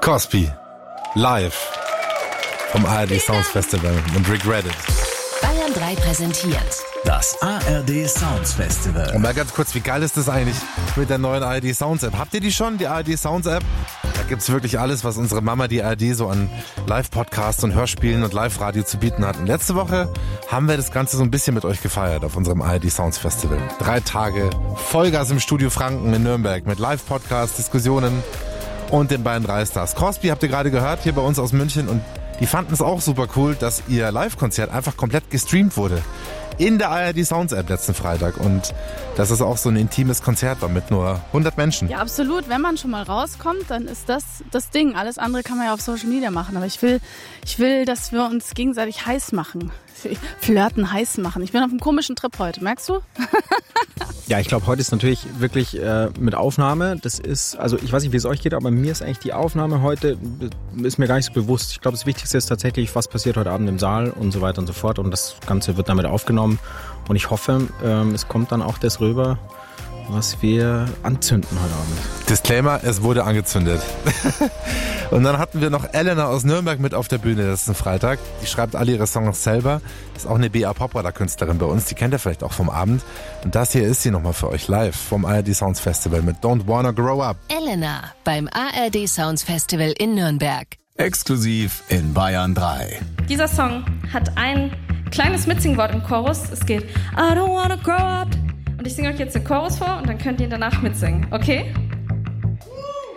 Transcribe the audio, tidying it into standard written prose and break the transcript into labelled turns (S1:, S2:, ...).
S1: Cosby, live vom ARD Sounds Festival und Regret It.
S2: Bayern 3 präsentiert
S3: das ARD Sounds Festival.
S1: Und mal ganz kurz, wie geil ist das eigentlich mit der neuen ARD Sounds App? Habt ihr die schon, die ARD Sounds App? Da gibt's wirklich alles, was unsere Mama, die ARD, so an Live-Podcasts und Hörspielen und Live-Radio zu bieten hat. Und letzte Woche haben wir das Ganze so ein bisschen mit euch gefeiert auf unserem ARD Sounds Festival. 3 Tage Vollgas im Studio Franken in Nürnberg mit Live-Podcasts, Diskussionen und den beiden 3 Stars. Cosby habt ihr gerade gehört, hier bei uns aus München, und die fanden es auch super cool, dass ihr Live-Konzert einfach komplett gestreamt wurde. In der ARD Sounds App letzten Freitag, und dass es auch so ein intimes Konzert war mit nur 100 Menschen.
S4: Ja, absolut. Wenn man schon mal rauskommt, dann ist das Ding. Alles andere kann man ja auf Social Media machen. Aber ich will, dass wir uns gegenseitig heiß machen. Flirten, heiß machen. Ich bin auf einem komischen Trip heute, merkst du?
S5: Ja, ich glaube, heute ist natürlich wirklich mit Aufnahme. Das ist, also ich weiß nicht, wie es euch geht, aber mir ist eigentlich die Aufnahme heute, ist mir gar nicht so bewusst. Ich glaube, das Wichtigste ist tatsächlich, was passiert heute Abend im Saal und so weiter und so fort. Und das Ganze wird damit aufgenommen. Und ich hoffe, es kommt dann auch das rüber, was wir anzünden heute Abend.
S1: Disclaimer, es wurde angezündet. Und dann hatten wir noch Elena aus Nürnberg mit auf der Bühne letzten Freitag. Die schreibt alle ihre Songs selber. Ist auch eine BA-Pop-Künstlerin bei uns. Die kennt ihr vielleicht auch vom Abend. Und das hier ist sie nochmal für euch live vom ARD Sounds Festival mit Don't Wanna Grow Up.
S2: Elena beim ARD Sounds Festival in Nürnberg.
S3: Exklusiv in Bayern 3.
S6: Dieser Song hat ein kleines Mitsingwort im Chorus. Es geht I don't wanna grow up. Und ich singe euch jetzt den Chorus vor und dann könnt ihr danach mitsingen, okay?